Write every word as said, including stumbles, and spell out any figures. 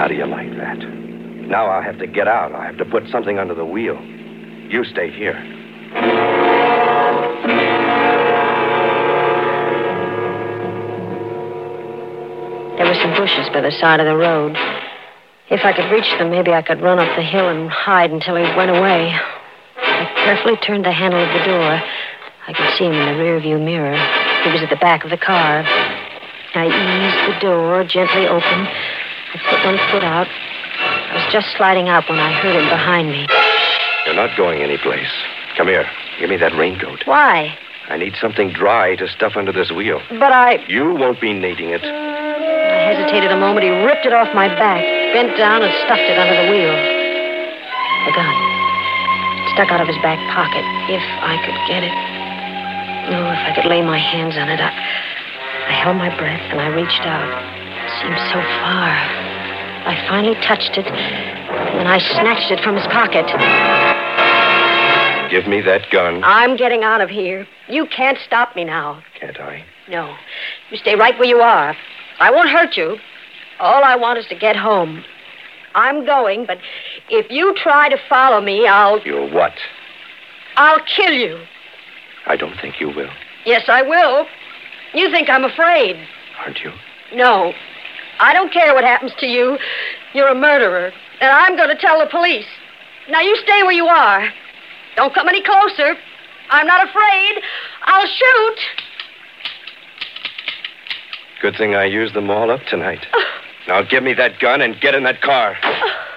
do you like that? Now I'll have to get out. I'll have to put something under the wheel. You stay here. There were some bushes by the side of the road. If I could reach them, maybe I could run up the hill and hide until he went away. I carefully turned the handle of the door. I could see him in the rearview mirror. He was at the back of the car. I eased the door gently open. I put one foot out. I was just sliding out when I heard him behind me. You're not going anyplace. Come here. Give me that raincoat. Why? I need something dry to stuff under this wheel. But I... You won't be needing it. I hesitated a moment. He ripped it off my back, bent down and stuffed it under the wheel. The gun. It stuck out of his back pocket. If I could get it. Oh, if I could lay my hands on it. I, I held my breath and I reached out. It seemed so far. I finally touched it, and I snatched it from his pocket. Give me that gun. I'm getting out of here. You can't stop me now. Can't I? No. You stay right where you are. I won't hurt you. All I want is to get home. I'm going, but if you try to follow me, I'll... You'll what? I'll kill you. I don't think you will. Yes, I will. You think I'm afraid. Aren't you? No. I don't care what happens to you. You're a murderer, and I'm going to tell the police. Now, you stay where you are. Don't come any closer. I'm not afraid. I'll shoot. Good thing I used them all up tonight. Now, give me that gun and get in that car.